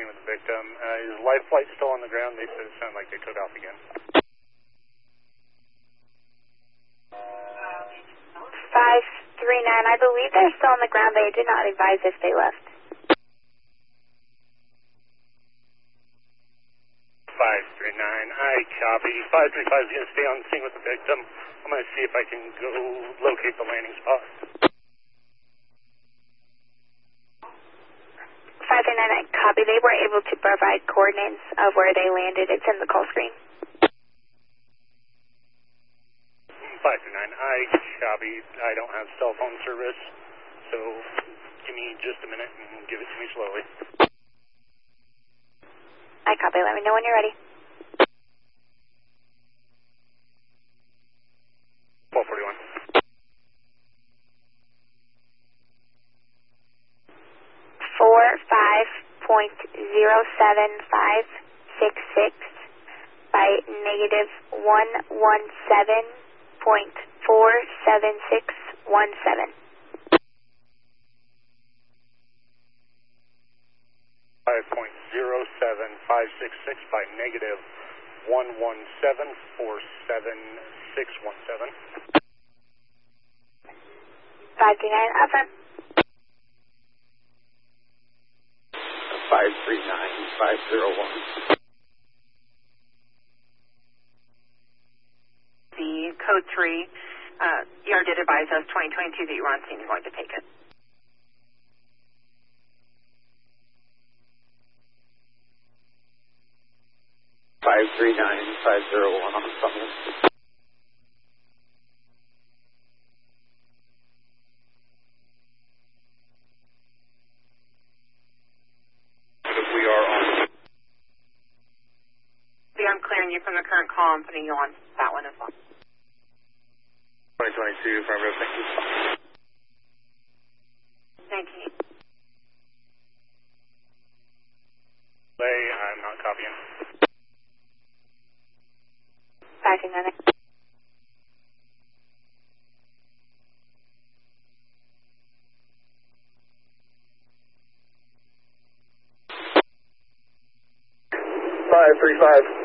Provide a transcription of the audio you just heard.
scene with the victim. Is life flight still on the ground? They said it sounded like they took off again. 539, I believe they're still on the ground. They did not advise if they left. 539, I copy. 535 is going to stay on the scene with the victim. I'm going to see if I can go locate the landing spot. 539, I copy. They were able to provide coordinates of where they landed. It's in the call screen. 539, I copy. I don't have cell phone service, so give me just a minute and give it to me slowly. I copy. Let me know when you're ready. 1241. 45.07566 by negative 117.47617. 5.07566 by negative 117.47617. 539, affirm. 539501. The code 3, ER did advise us 2022 that you were on scene. You're going to take it. Five 39501 on summit. I'm clearing you from the current call. I'm putting you on that one as well. 2022, affirmative, thank you. 19. I'm not copying. 539. 535.